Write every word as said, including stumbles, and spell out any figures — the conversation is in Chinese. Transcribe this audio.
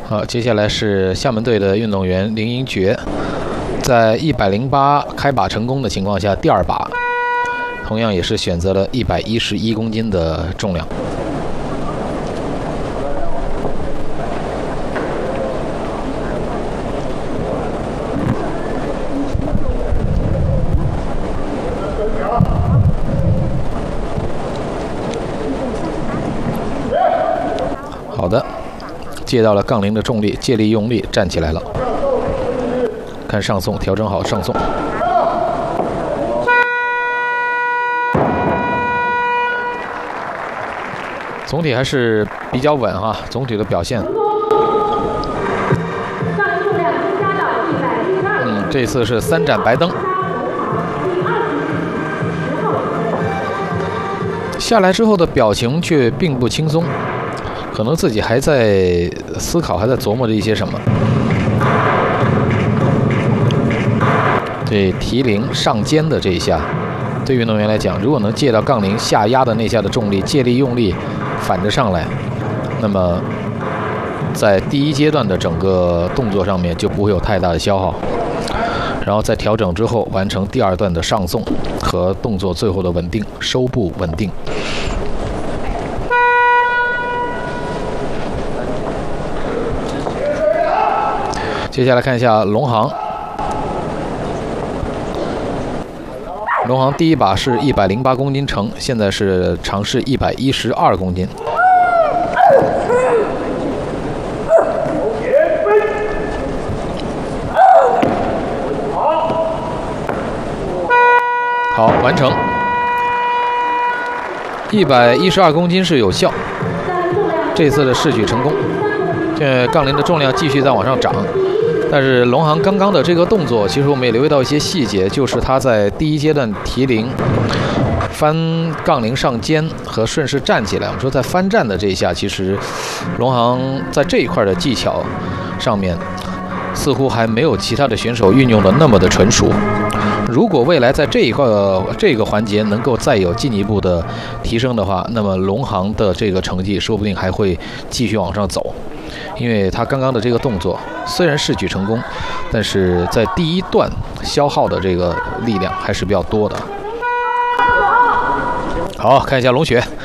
好，接下来是厦门队的运动员林英爵，在一百零八开把成功的情况下，第二把同样也是选择了一百一十一公斤的重量。好的，借到了杠铃的重力，借力用力站起来了。看上送，调整好上送。总体还是比较稳哈，总体的表现。嗯，这次是三盏白灯。下来之后的表情却并不轻松。可能自己还在思考，还在琢磨着一些什么。对提铃上肩的这一下，对运动员来讲，如果能借到杠铃下压的那下的重力，借力用力反着上来，那么在第一阶段的整个动作上面就不会有太大的消耗。然后在调整之后，完成第二段的上送和动作最后的稳定收步稳定。接下来看一下龙航，龙航第一把是一百零八公斤成，现在是尝试一百一十二公斤。好，完成。一百一十二公斤是有效，这次的试举成功。这杠铃的重量继续在往上涨。但是龙航刚刚的这个动作，其实我们也留意到一些细节，就是他在第一阶段提铃、翻杠铃上肩和顺势站起来。我们说在翻站的这一下，其实龙航在这一块的技巧上面，似乎还没有其他的选手运用的那么的纯熟。如果未来在这一块这个环节能够再有进一步的提升的话，那么龙航的这个成绩说不定还会继续往上走。因为他刚刚的这个动作虽然试举成功，但是在第一段消耗的这个力量还是比较多的。好，看一下龙雪。